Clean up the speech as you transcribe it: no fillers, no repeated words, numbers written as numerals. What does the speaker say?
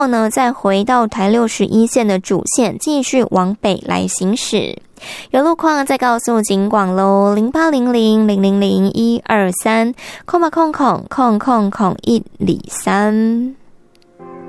后呢，再回到台61线的主线，继续往北来行驶。有路况再告诉警广咯，0800000123，空103。